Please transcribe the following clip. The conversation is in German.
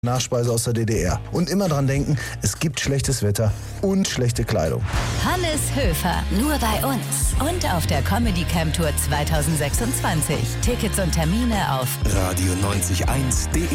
Nachspeise aus der DDR. Und immer dran denken, es gibt schlechtes Wetter und schlechte Kleidung. Hannes Höfer, nur bei uns und auf der Comedy Camp Tour 2026. Tickets und Termine auf radio901.de